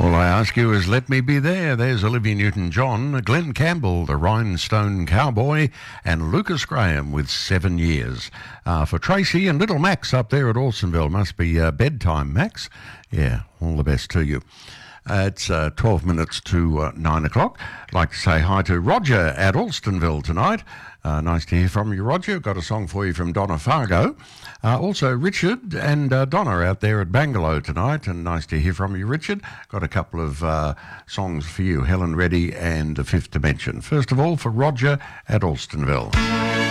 All I ask you is let me be there. There's Olivia Newton-John, Glenn Campbell, the Rhinestone Cowboy, and Lucas Graham with 7 years. For Tracy and little Max up there at Alstonville. Must be bedtime, Max. Yeah, all the best to you. It's 12 minutes to 9 o'clock. I'd like to say hi to Roger at Alstonville tonight. Nice to hear from you, Roger. Got a song for you from Donna Fargo. Also, Richard and Donna out there at Bangalow tonight, and nice to hear from you, Richard. Got a couple of songs for you, Helen Reddy and The Fifth Dimension. First of all, for Roger at Alstonville.